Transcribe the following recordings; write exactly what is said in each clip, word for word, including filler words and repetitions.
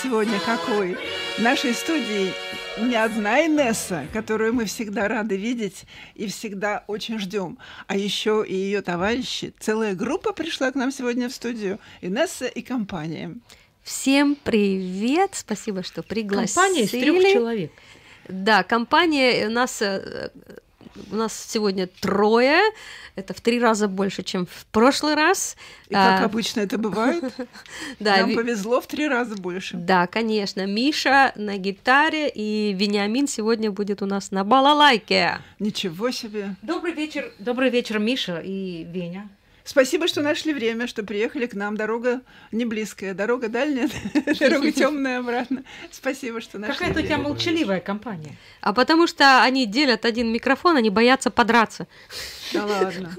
Сегодня какой? В нашей студии не одна Инесса, которую мы всегда рады видеть и всегда очень ждем, а еще и ее товарищи. Целая группа пришла к нам сегодня в студию. Инесса и компания. Всем привет! Спасибо, что пригласили. Компания из трех человек. Да, компания у нас... У нас сегодня трое, это в три раза больше, чем в прошлый раз. И как а... обычно это бывает, да, нам ви... повезло в три раза больше. Да, конечно, Миша на гитаре, и Вениамин сегодня будет у нас на балалайке. Ничего себе! Добрый вечер, добрый вечер, Миша и Веня. Спасибо, что нашли время, что приехали к нам. Дорога не близкая, дорога дальняя, дорога темная обратно. Спасибо, что нашли Какая-то у тебя молчаливая компания. А потому что они делят один микрофон, они боятся подраться. Да ладно.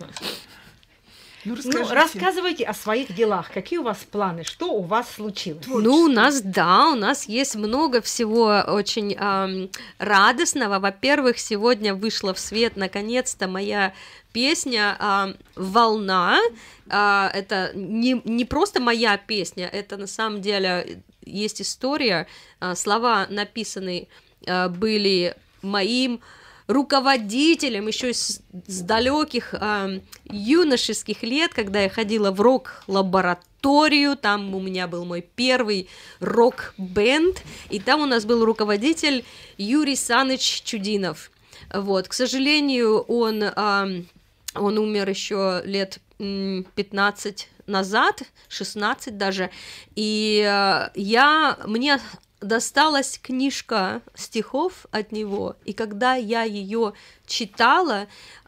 Ну, ну, рассказывайте о своих делах. Какие у вас планы? Что у вас случилось? Ну, у нас, да, у нас есть много всего очень эм, радостного. Во-первых, сегодня вышла в свет, наконец-то, моя песня э, «Волна». Э, это не, не просто моя песня, это на самом деле есть история. Э, слова написаны э, были моим руководителем еще с, с далеких э, юношеских лет, когда я ходила в рок-лабораторию, там у меня был мой первый рок-бенд, и там у нас был руководитель Юрий Саныч Чудинов. Вот, к сожалению, он, э, он умер еще лет пятнадцать назад, шестнадцать даже, и э, я, мне досталась книжка стихов от него, и когда я ее читала,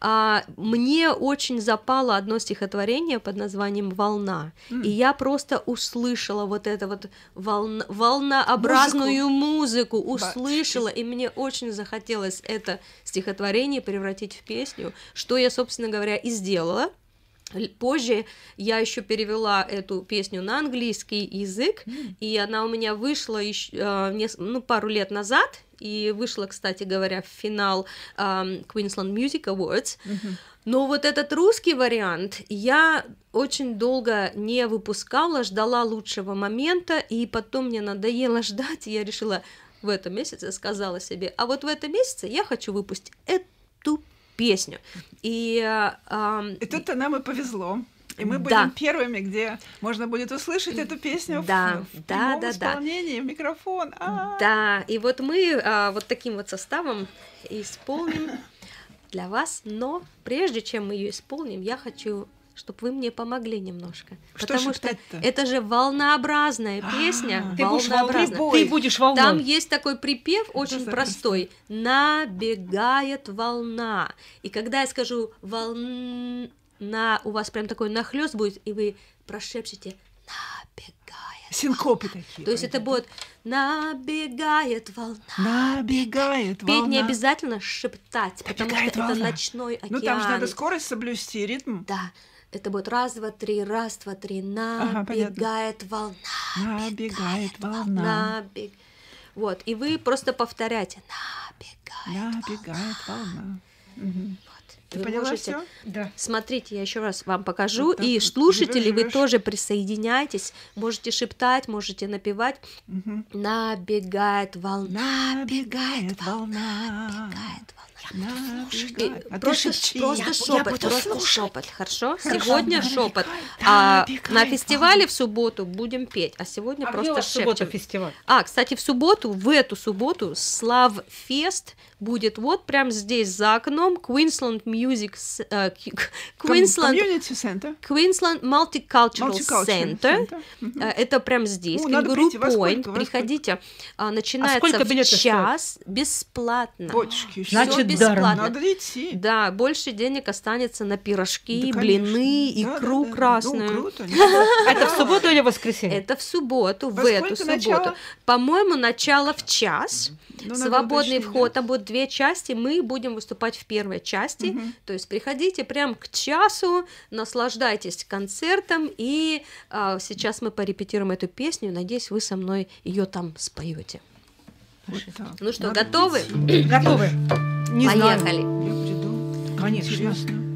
мне очень запало одно стихотворение под названием «Волна», mm. и я просто услышала вот эту вот волна, волнообразную музыку, музыку услышала, Бачки. И мне очень захотелось это стихотворение превратить в песню, что я, собственно говоря, и сделала. Позже я еще перевела эту песню на английский язык, mm. и она у меня вышла еще, ну, пару лет назад, и вышла, кстати говоря, в финал um, Queensland Music Awards. Mm-hmm. Но вот этот русский вариант я очень долго не выпускала, ждала лучшего момента, и потом мне надоело ждать, и я решила в этом месяце, сказала себе, а вот в этом месяце я хочу выпустить эту песню. И, э, и тут-то нам и повезло. И мы да. будем первыми, где можно будет услышать эту песню да, в, в да, прямом да, исполнении, в микрофон. А-а-а. Да, и вот мы а, вот таким вот составом исполним для вас, но прежде чем мы ее исполним, я хочу, чтобы вы мне помогли немножко. Что потому что шептать-то? Это же волнообразная песня. Ты будешь, волнообразная. волной, ты будешь волной. Там есть такой припев очень простой. Набегает волна. И когда я скажу волна, у вас прям такой нахлёст будет, и вы прошепчете набегает. Синкопы такие. То есть это будет набегает волна. Набегает волна. Петь не обязательно шептать, потому набегает что волна. Это ночной океан. Ну там же надо скорость соблюсти, ритм. Да. Это будет раз, два, три, раз, два, три, набегает ага, волна. Набегает волна. Набег... Вот, и вы просто повторяете набегает, набегает волна. волна. Угу. Ты вы поняла можете... всё? Да. Смотрите, я еще раз вам покажу, вот и вот слушатели, живешь, вы тоже присоединяйтесь, можете шептать, можете напевать. Угу. Набегает волна, набегает волна, набегает волна. Набегает. А просто просто шепот, просто шепот, хорошо? Сегодня шепот. А на фестивале в субботу будем петь, а сегодня а просто шепчем. Фестиваль? А, кстати, в субботу, в эту субботу Славфест будет вот прямо здесь за окном. Queensland Music uh, Queensland Community Center. Queensland Multicultural, Multicultural Center. Center. Uh, это прям здесь. Ну, Kangaroo Point. Приходите. Uh, начинается а в час стоит? Бесплатно. Бочки, значит, бесплатно. Надо идти. Да, больше денег останется на пирожки, да, блины, да, икру да, да. красную. Ну, круто. Это в субботу или в воскресенье? Это в субботу, в Во эту субботу. Начало? По-моему, начало в час. Ну, свободный уточнить, вход, да? там будет две части, мы будем выступать в первой части, угу. то есть приходите прям к часу, наслаждайтесь концертом, и а, сейчас мы порепетируем эту песню, надеюсь, вы со мной ее там споете. Вот ну что, Надо готовы? Готовы. Не Поехали. Я приду. Конечно. Интересно.